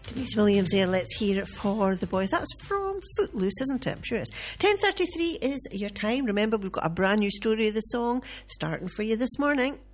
Denise Williams there, Let's Hear It for the Boys. That's from Footloose, isn't it? I'm sure it is. 10:33 is your time. Remember, we've got a brand new story of the song starting for you this morning.